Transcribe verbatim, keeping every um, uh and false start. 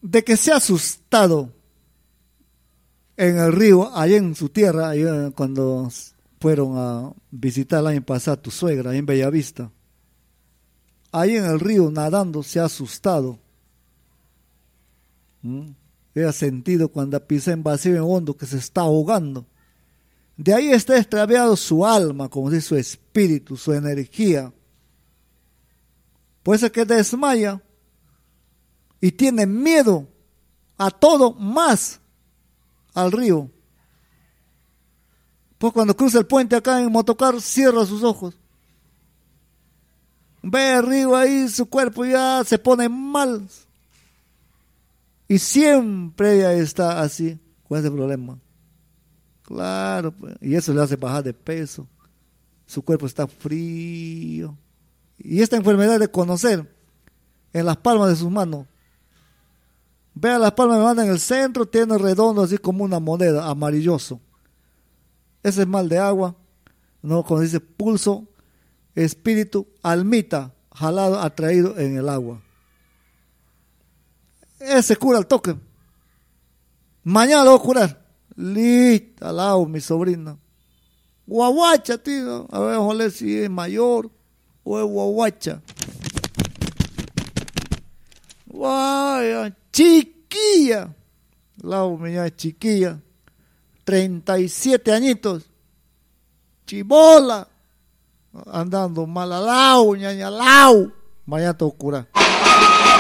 de que se ha asustado en el río, allá en su tierra, allá cuando fueron a visitar el año pasado a tu suegra, ahí en Bellavista. Ahí en el río nadando se ha asustado. ¿Mm? He sentido cuando pisa en vacío en hondo que se está ahogando. De ahí está extraviado su alma, como dice su espíritu, su energía. Puede ser que desmaya y tiene miedo a todo más al río. Pues cuando cruza el puente acá en motocar, cierra sus ojos. Ve el río ahí, su cuerpo ya se pone mal. Y siempre ella está así, con ese problema. Claro, pues, y eso le hace bajar de peso. Su cuerpo está frío. Y esta enfermedad de conocer en las palmas de sus manos. Vea las palmas de la mano en el centro, tiene redondo así como una moneda, amarilloso. Ese es mal de agua, no, como dice pulso, espíritu, almita, jalado, atraído en el agua. Ese cura al toque. Mañana lo voy a curar. Listo, al lado, mi sobrina. Guaguacha, tío. A ver, ojalá si es mayor o es guaguacha. Vaya, chiquilla. La mía es chiquilla. treinta y siete añitos. Chibola. Andando mal al lado, ñaña al lado. Mañana te voy a curar.